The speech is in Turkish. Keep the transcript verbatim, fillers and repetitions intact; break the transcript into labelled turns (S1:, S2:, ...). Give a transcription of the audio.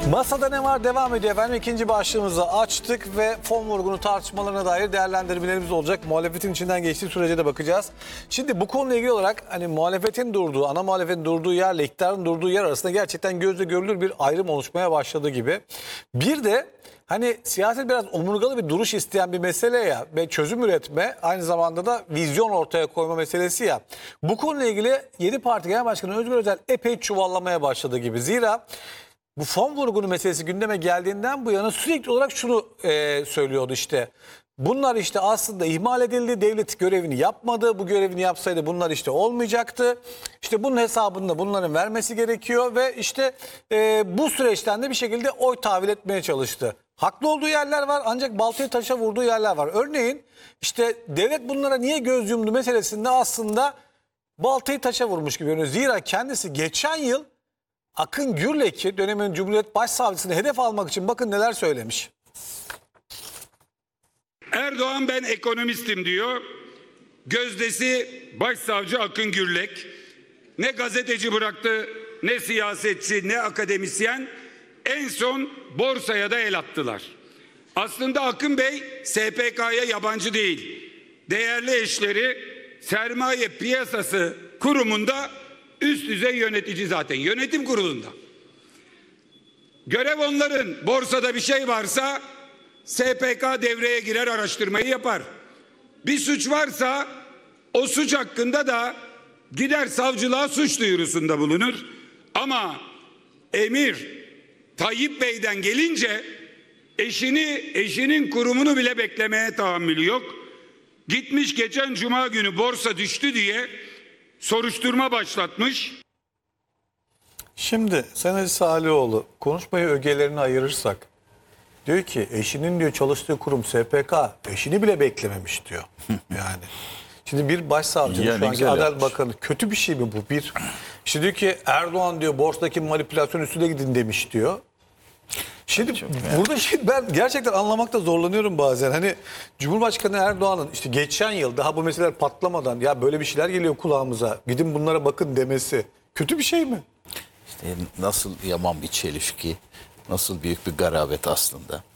S1: Masada ne var devam ediyor efendim. İkinci başlığımızı açtık ve fon vurgunu tartışmalarına dair değerlendirmelerimiz olacak. Muhalefetin içinden geçtiği sürece de bakacağız. Şimdi bu konuyla ilgili olarak hani muhalefetin durduğu, ana muhalefetin durduğu yerle iktidarın durduğu yer arasında gerçekten gözle görülür bir ayrım oluşmaya başladı gibi. Bir de hani siyaset biraz omurgalı bir duruş isteyen bir mesele ya ve çözüm üretme, aynı zamanda da vizyon ortaya koyma meselesi ya. Bu konuyla ilgili yedi Parti Genel Başkanı Özgür Özel epey çuvallamaya başladı gibi. Zira bu fon vurgunu meselesi gündeme geldiğinden bu yana sürekli olarak şunu e, söylüyordu işte. Bunlar işte aslında ihmal edildi, devlet görevini yapmadı, bu görevini yapsaydı bunlar işte olmayacaktı. İşte bunun hesabını da bunların vermesi gerekiyor ve işte e, bu süreçten de bir şekilde oy tahvil etmeye çalıştı. Haklı olduğu yerler var ancak baltayı taşa vurduğu yerler var. Örneğin işte devlet bunlara niye göz yumdu meselesinde aslında baltayı taşa vurmuş gibi görünüyor. Zira kendisi geçen yıl Akın Gürlek'i, dönemin Cumhuriyet Başsavcısını hedef almak için bakın neler söylemiş.
S2: Erdoğan ben ekonomistim diyor. Gözdesi Başsavcı Akın Gürlek. Ne gazeteci bıraktı, ne siyasetçi, ne akademisyen. En son borsaya da el attılar. Aslında Akın Bey S P K'ya yabancı değil. Değerli eşleri Sermaye Piyasası Kurumu'nda üst düzey yönetici zaten. Yönetim kurulunda. Görev onların. Borsada bir şey varsa S P K devreye girer, araştırmayı yapar. Bir suç varsa o suç hakkında da gider savcılığa suç duyurusunda bulunur. Ama emir Tayyip Bey'den gelince eşini, eşinin kurumunu bile beklemeye tahammülü yok. Gitmiş geçen cuma günü borsa düştü diye soruşturma başlatmış.
S1: Şimdi Sayın Aziz Salioğlu konuşmayı ögelerine ayırırsak diyor ki eşinin diyor çalıştığı kurum S P K eşini bile beklememiş diyor. Yani şimdi bir başsavcının
S3: Yani
S1: şu anki
S3: güzel
S1: Adalet
S3: yapmış.
S1: Bakanı kötü bir şey mi bu? Bir işte diyor ki Erdoğan diyor borsadaki manipülasyon üstüne gidin demiş diyor. Şimdi burada şey ben gerçekten anlamakta zorlanıyorum bazen. Hani Cumhurbaşkanı Erdoğan'ın işte geçen yıl daha bu meseleler patlamadan ya böyle bir şeyler geliyor kulağımıza gidin bunlara bakın demesi kötü bir şey mi?
S3: İşte nasıl yaman bir çelişki, nasıl büyük bir garabet aslında.